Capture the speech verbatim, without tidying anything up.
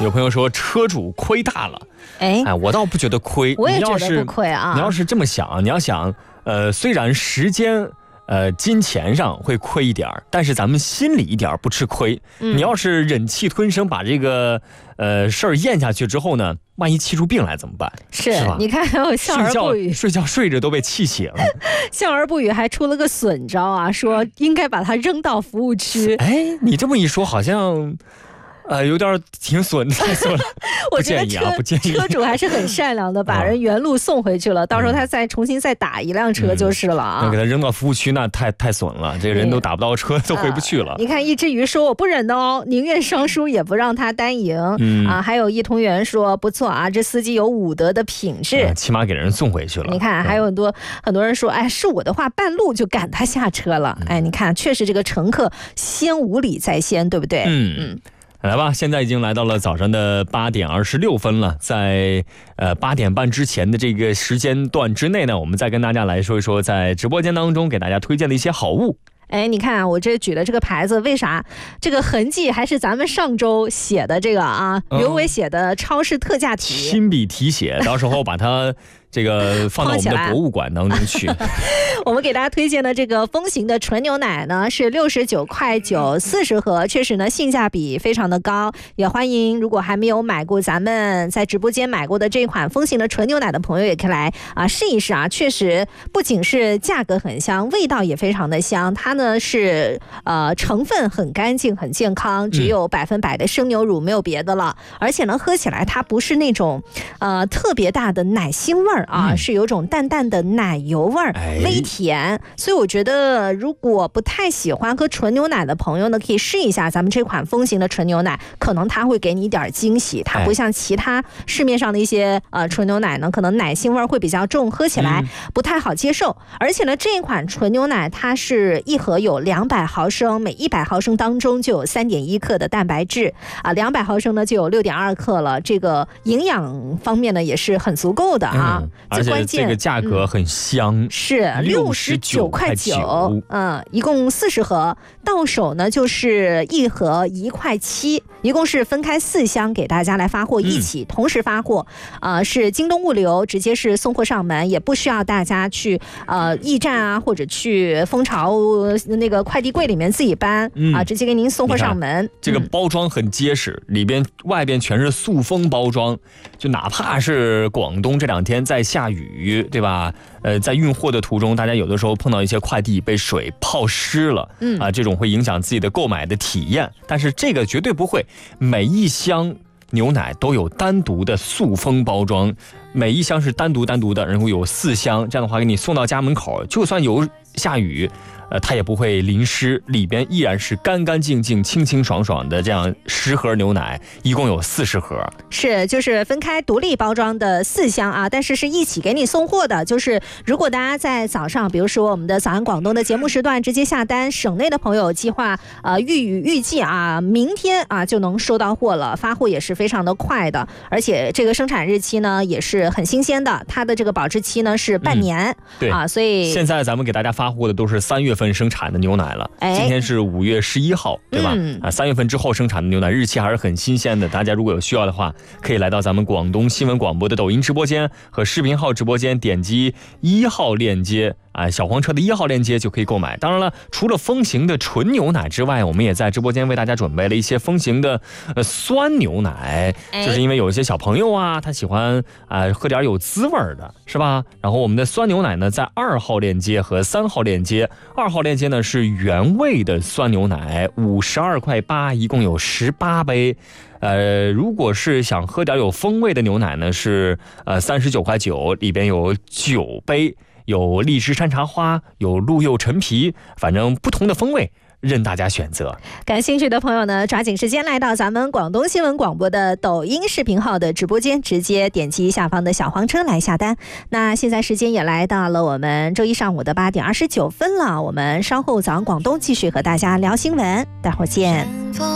有朋友说车主亏大了，哎，哎我倒不觉得亏， 我也觉得不亏啊。 你要是这么想，你要想，呃，虽然时间。呃，金钱上会亏一点，但是咱们心里一点不吃亏。嗯、你要是忍气吞声把这个呃事儿咽下去之后呢，万一气出病来怎么办？ 是， 是吧？ 你看还有笑而不语， 睡觉睡觉睡着都被气醒， 笑而不语还出了个损招啊，说应该把它扔到服务区。 哎，你这么一说，好像。呃，有点挺损，太损了。 我觉得车、 啊、 车主还是很善良的，把人原路送回去了。嗯、到时候他再重新再打一辆车就是了啊。 那、嗯、给他扔到服务区，那太太损了，这个人都打不到车，都回不去了。 呃、你看，一只鱼说我不忍的哦，宁愿双输也不让他单赢、嗯、啊。还有一同源说不错啊，这司机有武德的品质， 嗯、起码给人送回去了。 你看，还有很多、嗯、很多人说，哎，是我的话，半路就赶他下车了。嗯、哎，你看，确实这个乘客先无礼在先，对不对？ 嗯嗯。来吧，现在已经来到了早上的八点二十六分了，在呃八点半之前的这个时间段之内呢，我们再跟大家来说一说，在直播间当中给大家推荐的一些好物。 哎，你看、啊、我这举的这个牌子，为啥这个痕迹还是咱们上周写的这个啊？刘伟写的超市特价题， 亲笔题写，到时候把它这个放到我们的博物馆当中去。 我们给大家推荐的这个风行的纯牛奶呢，是六十九块九四十盒，确实呢性价比非常的高。也欢迎如果还没有买过咱们在直播间买过的这款风行的纯牛奶的朋友，也可以来啊试一试啊。确实不仅是价格很香，味道也非常的香。它呢是呃成分很干净很健康，只有百分百的生牛乳，没有别的了。而且呢喝起来它不是那种呃特别大的奶腥味儿啊、嗯，是有种淡淡的奶油味儿，哎、微甜。所以我觉得如果不太喜欢喝纯牛奶的朋友呢，可以试一下咱们这款风行的纯牛奶，可能它会给你一点惊喜。它不像其他市面上的一些呃纯牛奶呢，可能奶腥味会比较重，喝起来不太好接受。嗯、而且呢这一款纯牛奶它是一盒有两百毫升，每一百毫升当中就有 三点一克的蛋白质啊，两百毫升呢就有 六点二克了。这个营养方面呢也是很足够的啊。嗯、 而且这个价格很香， 嗯、是六十九块九，嗯，一共四十盒，到手呢就是一盒一块七，一共是分开四箱给大家来发货，一起同时发货，嗯、呃，是京东物流直接是送货上门，也不需要大家去呃驿站啊或者去蜂巢那个快递柜里面自己搬、嗯、啊，直接给您送货上门。 这个包装很结实，嗯、里边外边全是塑封包装，就哪怕是广东这两天在下雨，对吧？呃，在运货的途中，大家有的时候碰到一些快递被水泡湿了，嗯啊，这种会影响自己的购买的体验。但是这个绝对不会，每一箱牛奶都有单独的塑封包装，每一箱是单独单独的，然后有四箱，这样的话给你送到家门口，就算有下雨。呃，它也不会淋湿，里边依然是干干净净、清清爽爽的。这样十盒牛奶，一共有四十盒， 是就是分开独立包装的四箱啊，但是是一起给你送货的。就是如果大家在早上，比如说我们的早安广东的节目时段直接下单，省内的朋友计划呃预预计啊，明天啊就能收到货了，发货也是非常的快的，而且这个生产日期呢也是很新鲜的，它的这个保质期呢是半年，嗯、 对啊，所以现在咱们给大家发货的都是三月份生产的牛奶了，哎、今天是五月十一号，对吧？嗯、啊，三月份之后生产的牛奶日期还是很新鲜的。大家如果有需要的话，可以来到咱们广东新闻广播的抖音直播间和视频号直播间，点击一号链接。啊，小黄车的一号链接就可以购买。当然了，除了风行的纯牛奶之外，我们也在直播间为大家准备了一些风行的呃酸牛奶，就是因为有一些小朋友啊，他喜欢啊、呃、喝点有滋味的，是吧？然后我们的酸牛奶呢，在二号链接和三号链接，二号链接呢是原味的酸牛奶，五十二块八，一共有十八杯。呃，如果是想喝点有风味的牛奶呢，是呃三十九块九，里边有九杯。有荔枝山茶花，有鹿柚陈皮，反正不同的风味任大家选择。 感兴趣的朋友呢，抓紧时间来到咱们广东新闻广播的抖音视频号的直播间，直接点击下方的小黄车来下单。那现在时间也来到了我们周一上午的八点二十九分了，我们稍后早上广东继续和大家聊新闻，待会儿见。